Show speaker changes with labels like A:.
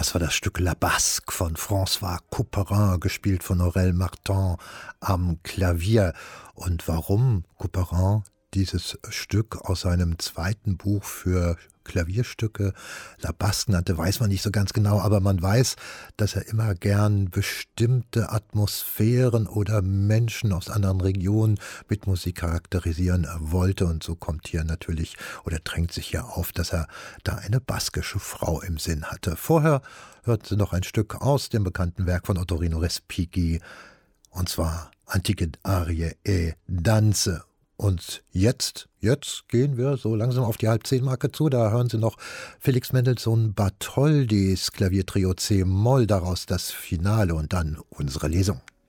A: Das war das Stück La Basque von François Couperin, gespielt von Aurel Martin am Klavier. Und warum Couperin dieses Stück aus seinem zweiten Buch für Klavierstücke La Basque nannte, weiß man nicht so ganz genau, aber man weiß, dass er immer gern bestimmte Atmosphären oder Menschen aus anderen Regionen mit Musik charakterisieren wollte, und so kommt hier natürlich oder drängt sich hier auf, dass er da eine baskische Frau im Sinn hatte. Vorher hörten Sie noch ein Stück aus dem bekannten Werk von Ottorino Respighi, und zwar Antiche Arie e Danze. Und jetzt gehen wir so langsam auf die Halb-10-Marke zu. Da hören Sie noch Felix Mendelssohn Bartholdys Klaviertrio C-Moll, daraus das Finale und dann unsere Lesung.